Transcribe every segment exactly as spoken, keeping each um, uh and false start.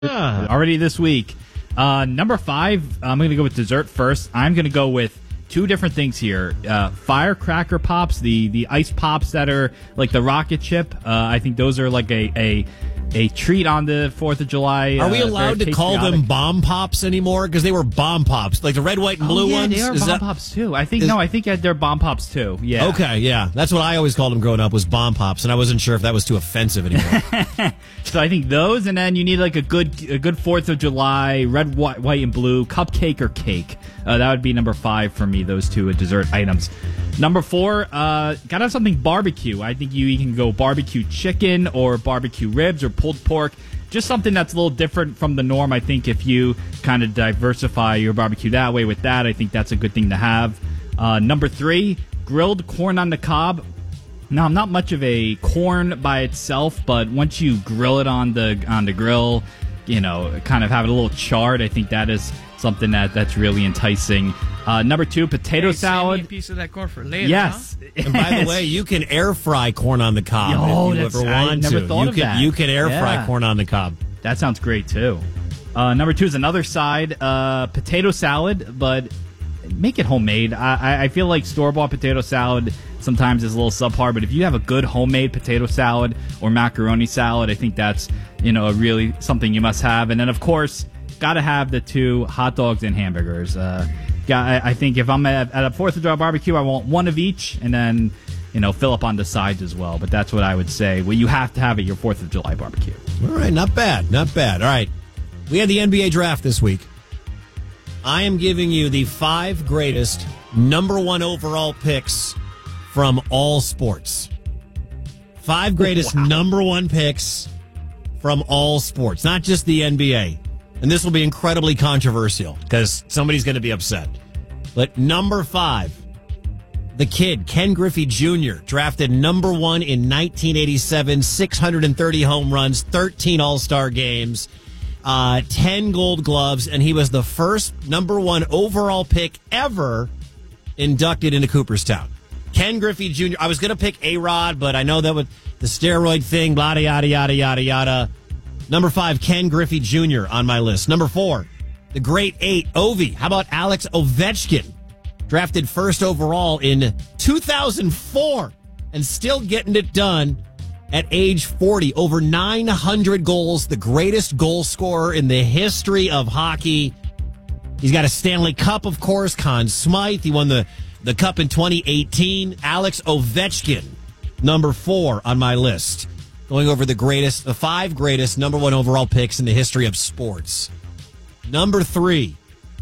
Yeah. Already this week. Uh, number five, I'm going to go with dessert first. I'm going to go with two different things here. Uh, firecracker pops, the, the ice pops that are like the rocket chip. Uh, I think those are like a, a a treat on the fourth of July. Are we uh, allowed to call them bomb pops anymore? Because they were bomb pops, like the red, white, and blue oh, yeah, ones. They are is bomb that, pops too. I think is, no, I think they're bomb pops too. Yeah. Okay, yeah, that's what I always called them growing up was bomb pops, and I wasn't sure if that was too offensive anymore. So I think those, and then you need like a good a good Fourth of July red, white, white, and blue cupcake or cake. Uh, that would be number five for me. Those two dessert items. Number four, uh, gotta have something barbecue. I think you, you can go barbecue chicken or barbecue ribs or pulled pork. Just something that's a little different from the norm. I think if you kind of diversify your barbecue that way with that, I think that's a good thing to have. Uh, number three, grilled corn on the cob. Now, I'm not much of a corn by itself, but once you grill it on the on the grill, you know, kind of have it a little charred, I think that is something that, that's really enticing. Uh, number two, potato hey, salad. Save me a piece of that corn for later. Yes. Huh? And by the way, you can air fry corn on the cob Yo, if you that's- ever I want never to. thought you of can that. you can air Yeah. fry corn on the cob. That sounds great, too. Uh, number two is another side, uh, potato salad, but make it homemade. I, I feel like store-bought potato salad sometimes is a little subpar, but if you have a good homemade potato salad or macaroni salad, I think that's, you know, a really something you must have. And then, of course, got to have the two hot dogs and hamburgers. Uh, I, I think if I'm at, at a fourth of July barbecue, I want one of each, and then, you know, fill up on the sides as well. But that's what I would say. Well, you have to have at your fourth of July barbecue. All right, not bad, not bad. All right, we had the N B A draft this week. I am giving you the five greatest number one overall picks from all sports. Five greatest wow. number one picks from all sports, not just the N B A. And this will be incredibly controversial because somebody's going to be upset. But number five, the kid, Ken Griffey Junior, drafted number one in nineteen eighty-seven, six hundred thirty home runs, thirteen All-Star games, uh, ten Gold Gloves, and he was the first number one overall pick ever inducted into Cooperstown. Ken Griffey Junior I was going to pick A-Rod, but I know that with the steroid thing, blah, yada, yada, yada, yada. Number five, Ken Griffey Junior on my list. Number four, the great eight, Ovi. How about Alex Ovechkin? Drafted first overall in two thousand four and still getting it done at age forty. Over nine hundred goals, the greatest goal scorer in the history of hockey. He's got a Stanley Cup, of course, Conn Smythe. He won the, the Cup in twenty eighteen. Alex Ovechkin, number four on my list. Going over the greatest, the five greatest number one overall picks in the history of sports. Number three,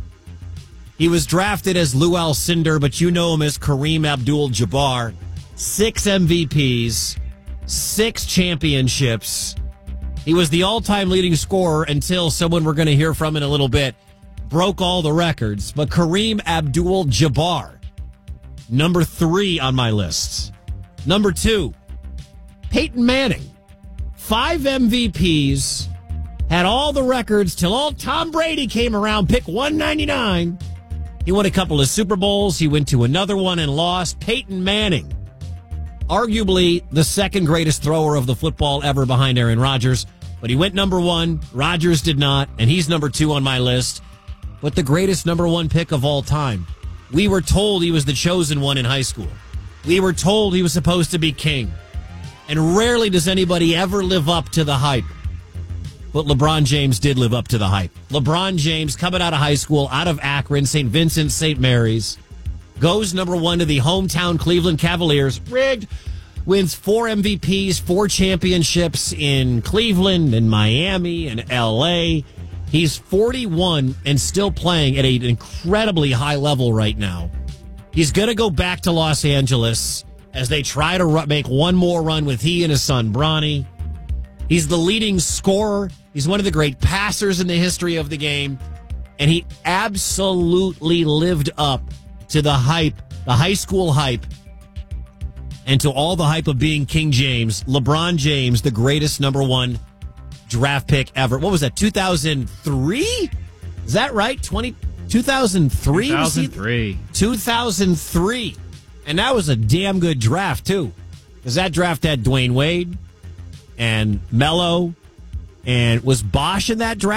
he was drafted as Lou Alcindor, but you know him as Kareem Abdul-Jabbar. Six M V Ps, six championships. He was the all-time leading scorer until someone we're going to hear from in a little bit broke all the records. But Kareem Abdul-Jabbar, number three on my list. Number two, Peyton Manning. Five M V Ps, had all the records till all Tom Brady came around, pick one ninety-nine. He won a couple of Super Bowls. He went to another one and lost. Peyton Manning, arguably the second greatest thrower of the football ever behind Aaron Rodgers. But he went number one. Rodgers did not, and he's number two on my list. But the greatest number one pick of all time. We were told he was the chosen one in high school. We were told he was supposed to be king. And rarely does anybody ever live up to the hype. But LeBron James did live up to the hype. LeBron James, coming out of high school, out of Akron, Saint Vincent, Saint Mary's, goes number one to the hometown Cleveland Cavaliers. Rigged. Wins four M V Ps, four championships in Cleveland and Miami and L A. He's forty-one and still playing at an incredibly high level right now. He's going to go back to Los Angeles as they try to ru- make one more run with he and his son, Bronny. He's the leading scorer. He's one of the great passers in the history of the game. And he absolutely lived up to the hype, the high school hype, and to all the hype of being King James. LeBron James, the greatest number one draft pick ever. What was that, two thousand three? Is that right? twenty, two thousand three? two thousand three. two thousand three. And that was a damn good draft, too. Because that draft had Dwayne Wade and Melo And was Bosch in that draft?